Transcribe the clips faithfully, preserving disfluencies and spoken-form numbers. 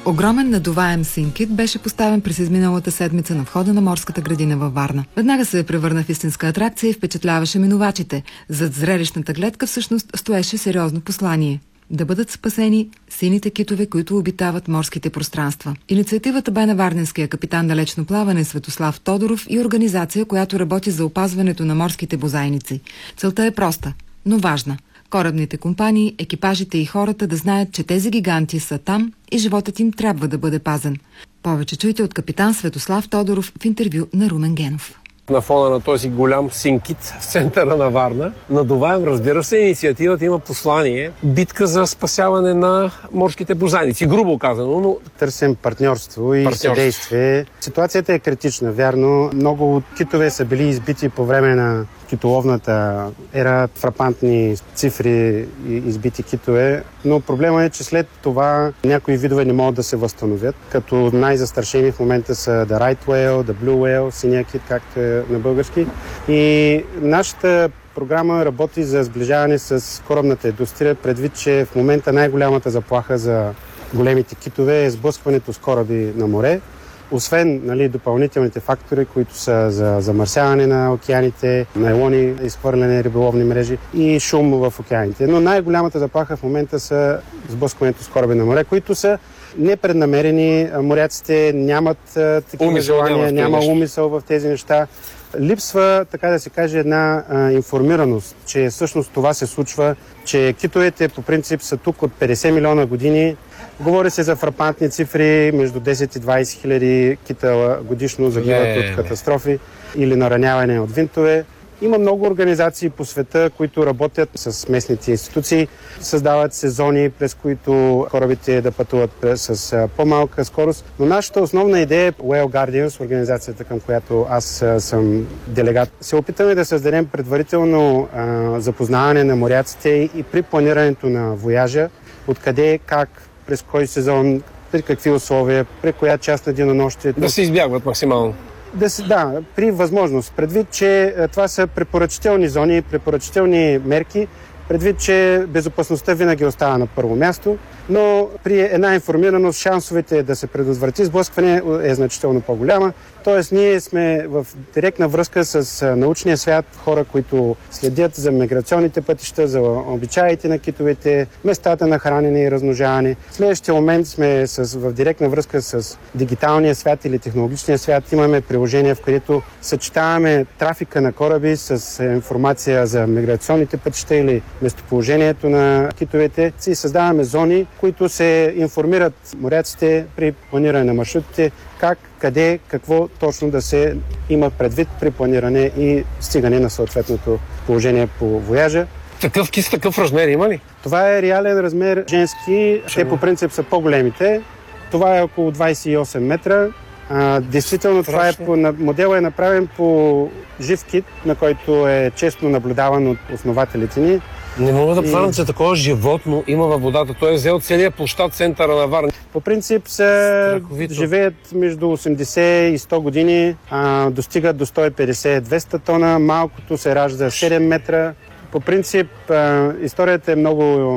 Огромен надуваем синкит беше поставен през изминалата седмица на входа на морската градина във Варна. Веднага се превърна в истинска атракция и впечатляваше минувачите. Зад зрелищната гледка всъщност стоеше сериозно послание – да бъдат спасени сините китове, които обитават морските пространства. Инициативата бе на варненския капитан на лечно плаване Светослав Тодоров и организация, която работи за опазването на морските бозайници. Целта е проста, но важна. Корабните компании, екипажите и хората да знаят, че тези гиганти са там и животът им трябва да бъде пазен. Повече чуйте от капитан Светослав Тодоров в интервю на Румен Генов. На фона на този голям синкит в центъра на Варна надуваем, разбира се, инициативата има послание битка за спасяване на морските бозайници, грубо казано, но... Търсим партньорство и съдействие. Ситуацията е критична, вярно. Много китове са били избити по време на китоловната ера, фрапантни цифри и избити китове, но проблема е, че след това някои видове не могат да се възстановят, като най-застрашени в момента са the right whale, the blue whale, синия кит, както е на български. И нашата програма работи за сближаване с корабната индустрия, предвид, че в момента най-голямата заплаха за големите китове е сблъскването с кораби на море. Освен нали, допълнителните фактори, които са за замърсяване на океаните, найлони, изхвърляне риболовни мрежи и шум в океаните. Но най-голямата заплаха в момента са сблъскването с кораби на море, които са непреднамерени. Моряците нямат такива умисъл, желания, няма, няма умисъл в тези неща. Липсва, така да се каже, една а, информираност, че всъщност това се случва, че китовете по принцип са тук от петдесет милиона години. Говори се за фрапантни цифри, между десет и двайсет хиляди кита годишно загиват не, от катастрофи или нараняване от винтове. Има много организации по света, които работят с местните институции, създават сезони, през които корабите да пътуват с по-малка скорост. Но нашата основна идея е Whale Guardians, организацията, към която аз съм делегат. Се опитаме да създадем предварително а, запознаване на моряците и при планирането на вояжа, откъде, как, през кой сезон, при какви условия, при коя част на денонощието. Да се избягват максимално. Да, да, при възможност. Предвид, че това са препоръчителни зони, препоръчителни мерки, предвид, че безопасността винаги остава на първо място, но при една информираност шансовете да се предотврати сблъскване е значително по-голяма. Тоест, ние сме в директна връзка с научния свят, хора, които следят за миграционните пътища, за обичаите на китовете, местата на хранене и размножаване. В следващия момент сме с, в директна връзка с дигиталния свят или технологичния свят. Имаме приложения, в които съчетаваме трафика на кораби с информация за миграционните пътища или местоположението на китовете и създаваме зони, които се информират моряците при планиране на маршрутите, как, къде, какво точно да се има предвид при планиране и стигане на съответното положение по вояжа. Такъв кит, такъв размер има ли? Това е реален размер женски. Те по принцип са по-големите. Това е около двайсет и осем метра. А, действително това е по, модел е направен по жив кит, на който е често наблюдаван от основателите ни. Не мога да планам, че такова животно има във водата. Той е взел целият площад центъра на Варна. По принцип се живеят между осемдесет и сто години, а, достигат до сто и петдесет до двеста тона, малкото се ражда седем метра. По принцип а, историята е много,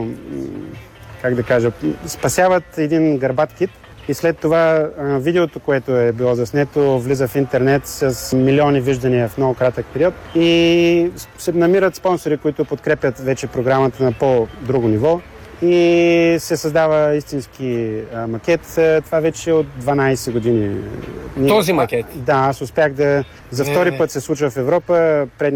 как да кажа, спасяват един гърбат кит. И след това видеото, което е било заснето, влиза в интернет с милиони виждания в много кратък период и се намират спонсори, които подкрепят вече програмата на по-друго ниво и се създава истински макет. Това вече от дванайсет години. Този макет? Да, аз успях да... За втори път се случва в Европа.